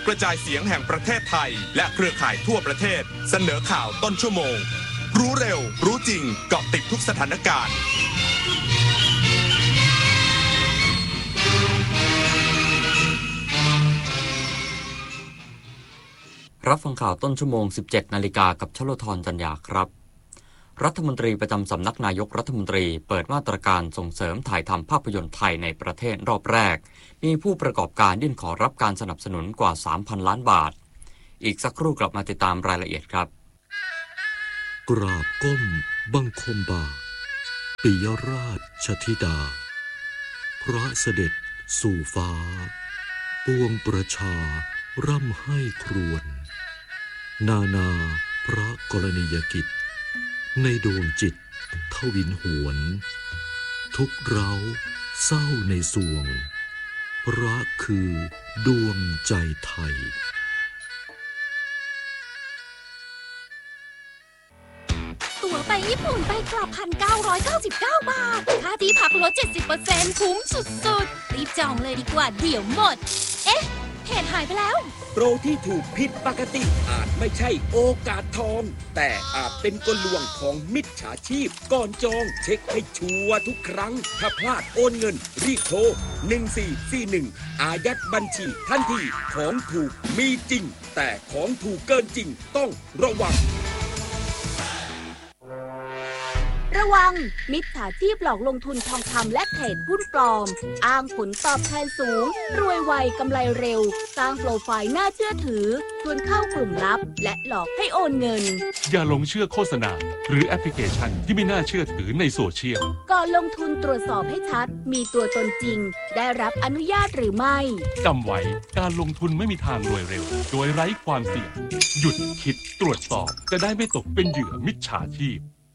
กระจายเสียงแห่งประเทศไทยและเครือข่ายทั่วประเทศเสนอข่าวต้นชั่วโมงรู้เร็วรู้จริงเกาะติดทุกสถานการณ์รับฟังข่าวต้นชั่วโมง 17 นาฬิกากับชโลธรจันยาครับรัฐมนตรีประจำสำนักนายกรัฐมนตรีเปิดมาตรการส่งเสริมถ่ายทำภาพยนตร์ไทยในประเทศรอบแรกมีผู้ประกอบการยื่นขอรับการสนับสนุนกว่า 3,000 ล้านบาทอีกสักครู่กลับมาติดตามรายละเอียดครับกราบก้มบังคมบาทปิยราชธิดาพระเสด็จสู่ฟ้าปวงประชาร่ำให้ครวญนาพระกรณียกิจในดวงจิตทวินหวนทุกเร้าเศร้าในสวงพระคือดวงใจไทยตั๋วไปญี่ปุ่นไปกลับ 1,999 บาทค่าที่พักลด 70% คุ้มสุดๆรีบจองเลยดีกว่าเดี๋ยวหมดเอ๊ะเพจหายไปแล้วโปรที่ถูกผิดปกติอาจไม่ใช่โอกาสทองแต่อาจเป็นกลลวงของมิจฉาชีพก่อนจองเช็คให้ชัวร์ทุกครั้งถ้าพลาดโอนเงินรีบโทร1441อายัดบัญชีทันทีของถูกมีจริงแต่ของถูกเกินจริงต้องระวังระวังมิจฉาชีพหลอกลงทุนทองคำและเทรดหุ้นปลอมอ้างผลตอบแทนสูงรวยไวกำไรเร็วสร้างโปรไฟล์น่าเชื่อถือชวนเข้ากลุ่มลับและหลอกให้โอนเงินอย่าหลงเชื่อโฆษณาหรือแอปพลิเคชันที่ไม่น่าเชื่อถือในโซเชียลก่อนลงทุนตรวจสอบให้ชัดมีตัวตนจริงได้รับอนุญาตหรือไม่จำไว้การลงทุนไม่มีทางรวยเร็วโดยไร้ความเสี่ยงหยุดคิดตรวจสอบจะได้ไม่ตกเป็นเหยื่อมิจฉาชีพ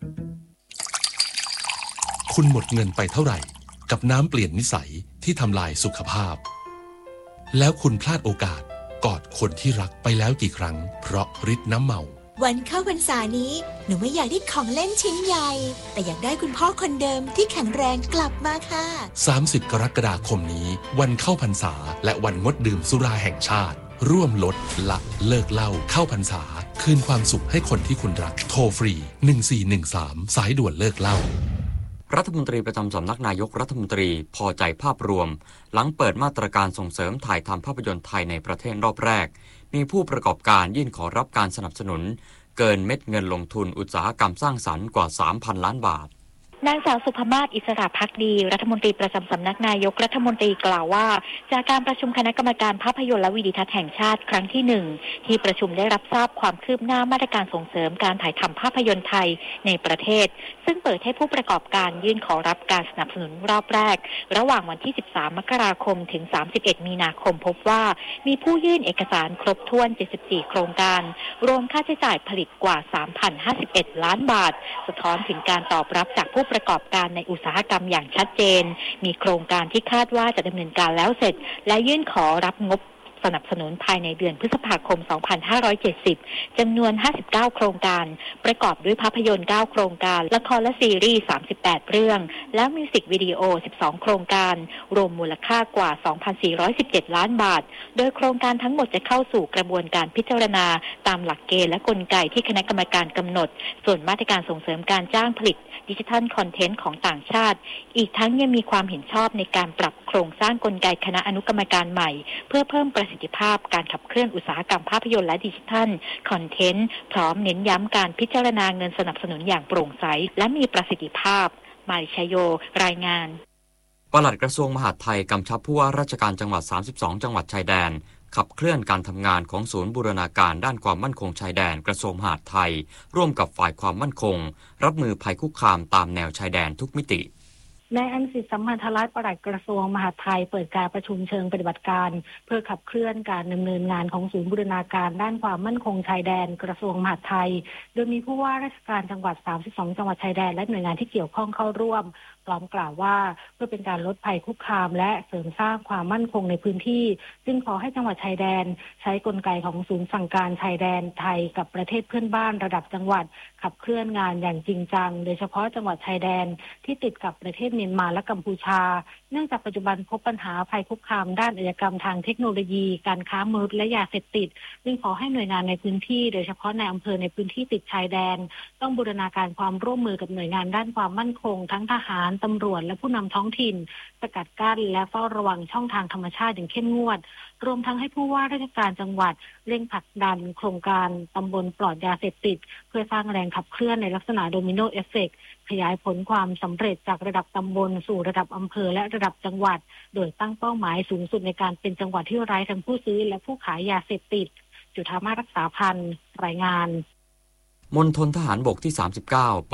คุณหมดเงินไปเท่าไหร่กับน้ำเปลี่ยนนิสัยที่ทำลายสุขภาพแล้วคุณพลาดโอกาสกอดคนที่รักไปแล้วกี่ครั้งเพราะฤทธิ์น้ำเมาวันเข้าพรรษานี้หนูไม่อยากได้ของเล่นชิ้นใหญ่แต่อยากได้คุณพ่อคนเดิมที่แข็งแรงกลับมาค่ะ 30 กรกฎาคมนี้วันเข้าพรรษาและวันงดดื่มสุราแห่งชาติร่วมลดละเลิกเหล้าเข้าพรรษาคืนความสุขให้คนที่คุณรักโทรฟรี1413สายด่วนเลิกเหล้ารัฐมนตรีประจำสำนักนายกรัฐมนตรีพอใจภาพรวมหลังเปิดมาตรการส่งเสริมถ่ายทำภาพยนตร์ไทยในประเทศรอบแรกมีผู้ประกอบการยื่นขอรับการสนับสนุนเกินเม็ดเงินลงทุนอุตสาหกรรมสร้างสรรค์กว่า 3,000 ล้านบาทนางสาวสุภมาศอิสระภักดีรัฐมนตรีประจำสำนักนายกรัฐมนตรีกล่าวว่าจากการประชุมคณะกรรมการภาพยนตร์และวิดีทัศน์แห่งชาติครั้งที่1ที่ประชุมได้รับทราบความคืบหน้ามาตรการส่งเสริมการถ่ายทำภาพยนตร์ไทยในประเทศซึ่งเปิดให้ผู้ประกอบการยื่นขอรับการสนับสนุนรอบแรกระหว่างวันที่13 มกราคมถึง31 มีนาคมพบว่ามีผู้ยื่นเอกสารครบถ้วน74โครงการรวมค่าใช้จ่ายผลิตกว่า 3,051 ล้านบาทสะท้อนถึงการตอบรับจากผู้ประกอบการในอุตสาหกรรมอย่างชัดเจนมีโครงการที่คาดว่าจะดำเนินการแล้วเสร็จและยื่นขอรับงบสนับสนุนภายในเดือนพฤษภาคม 2570 จำนวน 59 โครงการประกอบด้วยภาพยนตร์ 9 โครงการละครและซีรีส์ 38 เรื่องและมิวสิกวิดีโอ 12 โครงการรวมมูลค่ากว่า 2,417 ล้านบาทโดยโครงการทั้งหมดจะเข้าสู่กระบวนการพิจารณาตามหลักเกณฑ์และกลไกที่คณะกรรมการกำหนดส่วนมาตรการส่งเสริมการจ้างผลิตดิจิทัลคอนเทนต์ของต่างชาติอีกทั้งยังมีความเห็นชอบในการปรับโครงสร้างกลไกคณะอนุกรรมการใหม่เพื่อเพิ่มประสิทธิภาพการขับเคลื่อนอุตสาหกรรมภาพยนตร์และดิจิทัลคอนเทนต์พร้อมเน้นย้ำการพิจารณาเงินสนับสนุนอย่างโปร่งใสและมีประสิทธิภาพมาริชโยรายงานปลัดกระทรวงมหาดไทยกำชับผู้ว่าราชการจังหวัด32จังหวัดชายแดนขับเคลื่อนการทำงานของศูนย์บูรณาการด้านความมั่นคงชายแดนกระทรวงมหาดไทยร่วมกับฝ่ายความมั่นคงรับมือภัยคุกคามตามแนวชายแดนทุกมิตินายอัญสิทธิ์สัมพันธรัตน์ปลัดกระทรวงมหาดไทยเปิดการประชุมเชิงปฏิบัติการเพื่อขับเคลื่อนการดำเนินงานของศูนย์บูรณาการด้านความมั่นคงชายแดนกระทรวงมหาดไทยโดยมีผู้ว่าราชการจังหวัด32จังหวัดชายแดนและหน่วยงานที่เกี่ยวข้องเข้าร่วมพร้อมกล่าวว่าเพื่อเป็นการลดภัยคุกคามและเสริมสร้างความมั่นคงในพื้นที่จึงขอให้จังหวัดชายแดนใช้กลไกของศูนย์สั่งการชายแดนไทยกับประเทศเพื่อนบ้านระดับจังหวัดขับเคลื่อนงานอย่างจริงจังโดยเฉพาะจังหวัดชายแดนที่ติดกับประเทศเมียนมาและกัมพูชาเนื่องจากปัจจุบันพบปัญหาภัยคุกคามด้านอาชญากรรมทางเทคโนโลยีการค้ามนุษย์และยาเสพติดจึงขอให้หน่วยงานในพื้นที่โดยเฉพาะในอำเภอในพื้นที่ติดชายแดนต้องบูรณาการความร่วมมือกับหน่วยงานด้านความมั่นคงทั้งทหารตำรวจและผู้นำท้องถิ่นสกัดกั้นและเฝ้าระวังช่องทางธรรมชาติอย่างเข้มงวดรวมทั้งให้ผู้ว่าราชการจังหวัดเร่งผลักดันโครงการตำบลปลอดยาเสพติดเพื่อสร้างแรงขับเคลื่อนในลักษณะโดมิโนเอฟเฟกต์ขยายผลความสำเร็จจากระดับตำบลสู่ระดับอำเภอและระดับจังหวัดโดยตั้งเป้าหมายสูงสุดในการเป็นจังหวัดที่ไร้ทั้งผู้ซื้อและผู้ขายยาเสพติดจุฑามาศรักษาพันธ์รายงานมณฑลทหารบกที่ 39